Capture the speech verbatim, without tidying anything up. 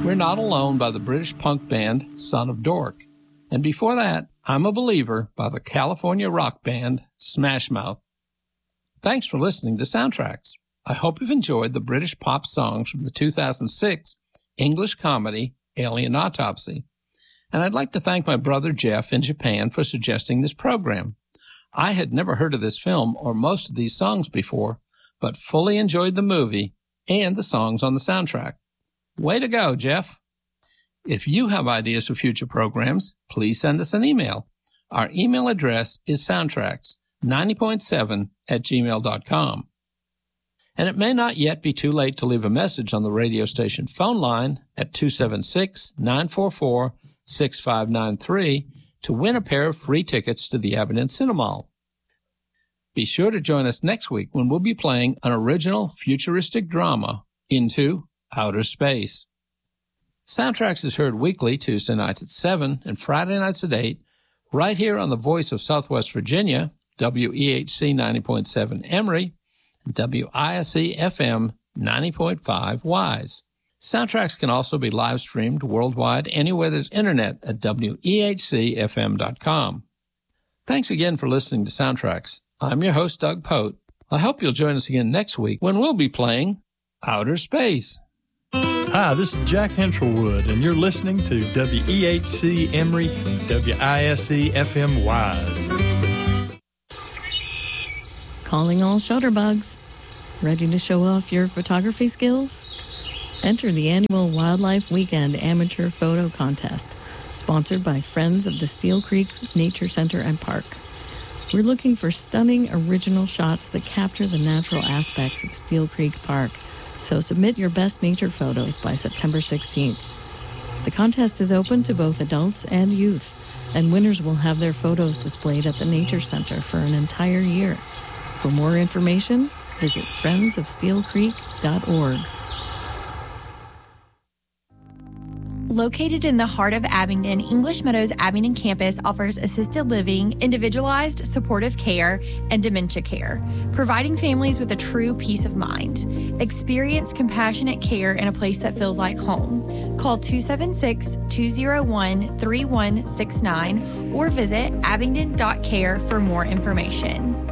We're Not Alone by the British punk band Son of Dork. And before that, I'm a Believer by the California rock band Smash Mouth. Thanks for listening to Soundtracks. I hope you've enjoyed the British pop songs from the two thousand six English comedy Alien Autopsy. And I'd like to thank my brother Jeff in Japan for suggesting this program. I had never heard of this film or most of these songs before, but fully enjoyed the movie and the songs on the soundtrack. Way to go, Jeff. If you have ideas for future programs, please send us an email. Our email address is soundtracks ninety point seven at gmail dot com. And it may not yet be too late to leave a message on the radio station phone line at two seven six, nine four four, six five nine three to win a pair of free tickets to the Abingdon Cinemal. Be sure to join us next week when we'll be playing an original futuristic drama, Into Outer Space. Soundtracks is heard weekly, Tuesday nights at seven and Friday nights at eight, right here on the Voice of Southwest Virginia, W E H C ninety point seven Emory, and W I S E F M ninety point five Wise. Soundtracks can also be live streamed worldwide anywhere there's internet at W E H C F M dot com. Thanks again for listening to Soundtracks. I'm your host, Doug Pote. I hope you'll join us again next week when we'll be playing Outer Space. Hi, this is Jack Henselwood, and you're listening to W E H C Emory, W I S E F M Wise. Calling all shutterbugs. Ready to show off your photography skills? Enter the annual Wildlife Weekend Amateur Photo Contest, sponsored by Friends of the Steel Creek Nature Center and Park. We're looking for stunning original shots that capture the natural aspects of Steel Creek Park. So submit your best nature photos by September sixteenth. The contest is open to both adults and youth, and winners will have their photos displayed at the Nature Center for an entire year. For more information, visit friends of steel creek dot org. Located in the heart of Abingdon, English Meadows Abingdon campus offers assisted living, individualized supportive care, and dementia care, providing families with a true peace of mind. Experience compassionate care in a place that feels like home. Call two seven six, two zero one, three one six nine or visit abingdon dot care for more information.